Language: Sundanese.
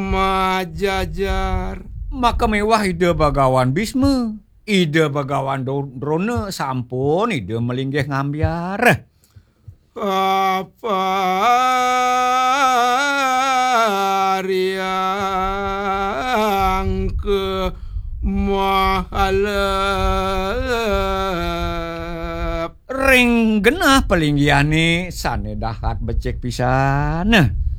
majajar. Maka mewah ide Bagawan Bisme. Ide Bagawan Drone sampun ide melinggih ngambiar. Apa riang ke mahalep. Ring genah pelinggiane sane dahat becek pisan.